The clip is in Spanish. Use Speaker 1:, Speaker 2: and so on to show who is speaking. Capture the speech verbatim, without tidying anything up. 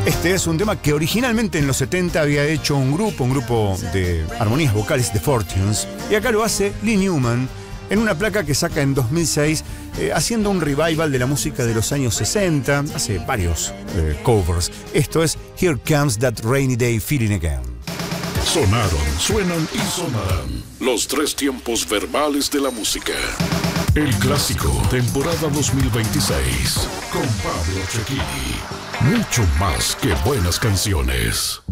Speaker 1: Este es un tema que originalmente en los setenta había hecho un grupo, un grupo de armonías vocales, The Fortunes, y acá lo hace Lee Newman en una placa que saca en dos mil seis, eh, haciendo un revival de la música de los años sesenta, hace varios eh, covers. Esto es Here Comes That Rainy Day Feeling Again.
Speaker 2: Sonaron, suenan y sonarán los tres tiempos verbales de la música. El clásico, temporada dos mil veintiséis, con Pablo Cecchini. Mucho más que buenas canciones.